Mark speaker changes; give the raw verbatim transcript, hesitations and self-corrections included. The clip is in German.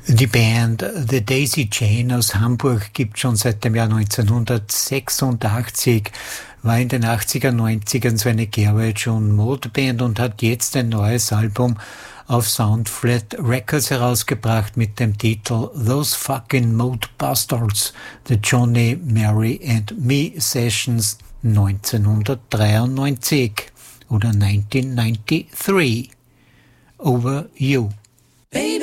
Speaker 1: Die Band The Daisy Chain aus Hamburg gibt schon seit dem Jahr neunzehnhundertsechsundachtzig, war in den achtziger, neunzigern so eine Garage- und Modeband und hat jetzt ein neues Album auf Soundflat Records herausgebracht mit dem Titel Those Fucking Mode Bastards, The Johnny, Mary and Me Sessions neunzehnhundertdreiundneunzig oder neunzehnhundertdreiundneunzig. Over You. Baby.